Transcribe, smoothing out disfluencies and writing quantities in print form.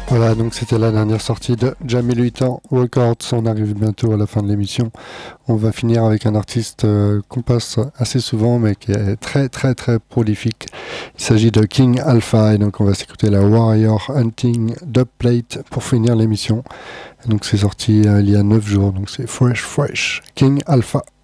Voilà, donc c'était la dernière sortie de Jamil 8 ans Records. On arrive bientôt à la fin de l'émission. On va finir avec un artiste qu'on passe assez souvent, mais qui est très très très prolifique. Il s'agit de King Alpha, et donc on va s'écouter la Warrior Hunting Dubplate pour finir l'émission. Donc c'est sorti il y a 9 jours, donc c'est fresh fresh. King Alpha.